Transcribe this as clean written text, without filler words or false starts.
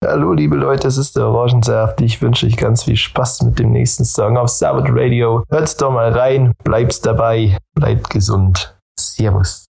Hallo liebe Leute, es ist der Orangensaft. Ich wünsche euch ganz viel Spaß mit dem nächsten Song auf Sabbath Radio. Hört's doch mal rein, bleibt's dabei, bleibt gesund. Servus.